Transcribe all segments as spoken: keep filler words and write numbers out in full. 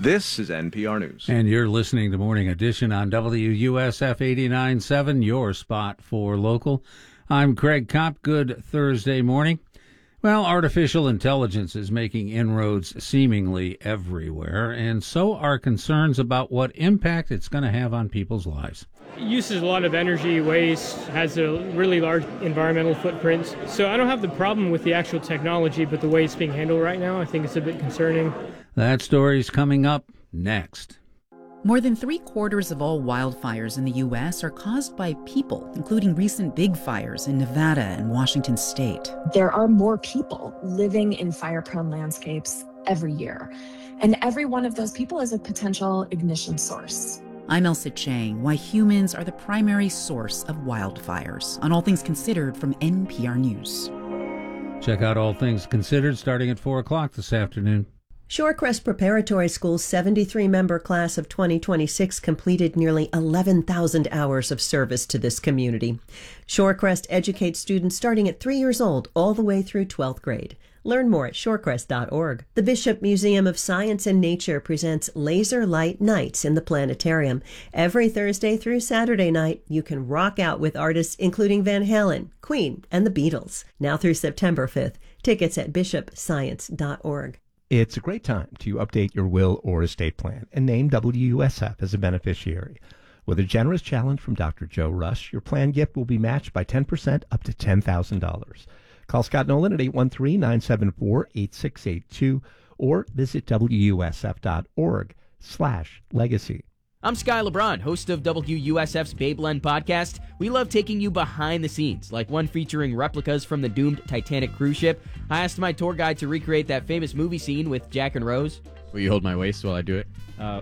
This is N P R News. And you're listening to Morning Edition on W U S F eighty-nine point seven, your spot for local. I'm Craig Kopp. Good Thursday morning. Well, artificial intelligence is making inroads seemingly everywhere, and so are concerns about what impact it's going to have on people's lives. It uses a lot of energy, waste, has a really large environmental footprint. So I don't have the problem with the actual technology, but the way it's being handled right now, I think it's a bit concerning. That story's coming up next. More than three quarters of all wildfires in the U S are caused by people, including recent big fires in Nevada and Washington state. There are more people living in fire-prone landscapes every year, and every one of those people is a potential ignition source. I'm Elsa Chang. Why humans are the primary source of wildfires, on All Things Considered from N P R News. Check out All Things Considered starting at four o'clock this afternoon. Shorecrest Preparatory School's seventy-three member class of twenty twenty-six completed nearly eleven thousand hours of service to this community. Shorecrest educates students starting at three years old all the way through twelfth grade. Learn more at shorecrest dot org. The Bishop Museum of Science and Nature presents Laser Light Nights in the Planetarium. Every Thursday through Saturday night, you can rock out with artists including Van Halen, Queen, and the Beatles. Now through September fifth. Tickets at bishop science dot org. It's a great time to update your will or estate plan and name W U S F as a beneficiary. With a generous challenge from Doctor Joe Rush, your plan gift will be matched by ten percent up to ten thousand dollars. Call Scott Nolan at eight one three, nine seven four, eight six eight two or visit W U S F dot org slash legacy. I'm Sky LeBron, host of W U S F's Babeland podcast. We love taking you behind the scenes, like one featuring replicas from the doomed Titanic cruise ship. I asked my tour guide to recreate that famous movie scene with Jack and Rose. Will you hold my waist while I do it? Uh,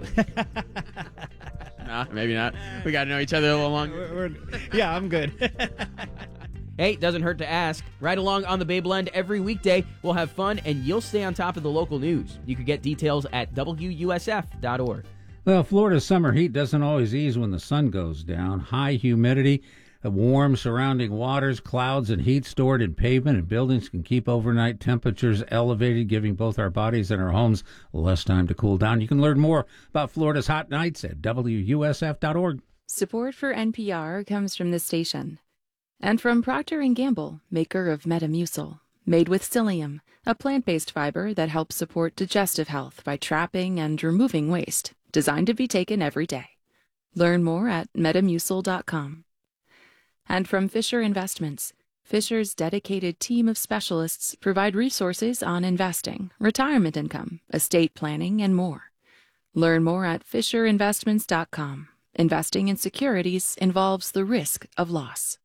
nah, maybe not. We got to know each other a little longer. We're, we're, yeah, I'm good. Hey, doesn't hurt to ask. Right along on the Babeland every weekday. We'll have fun, and you'll stay on top of the local news. You can get details at W U S F dot org. Well, Florida's summer heat doesn't always ease when the sun goes down. High humidity, warm surrounding waters, clouds, and heat stored in pavement and buildings can keep overnight temperatures elevated, giving both our bodies and our homes less time to cool down. You can learn more about Florida's hot nights at W U S F dot org. Support for N P R comes from this station and from Procter and Gamble, maker of Metamucil, made with psyllium, a plant-based fiber that helps support digestive health by trapping and removing waste. Designed to be taken every day. Learn more at metamucil dot com. And from Fisher Investments, Fisher's dedicated team of specialists provide resources on investing, retirement income, estate planning, and more. Learn more at fisher investments dot com. Investing in securities involves the risk of loss.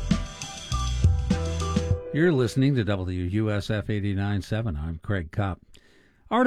You're listening to W U S F eighty-nine point seven. I'm Craig Kopp.